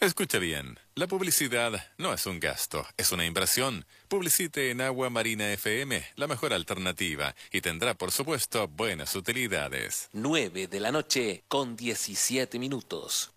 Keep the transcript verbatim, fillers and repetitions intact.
Escucha bien, la publicidad no es un gasto, es una inversión. Publicite en Agua Marina F M, la mejor alternativa, y tendrá, por supuesto, buenas utilidades. nueve de la noche con diecisiete minutos.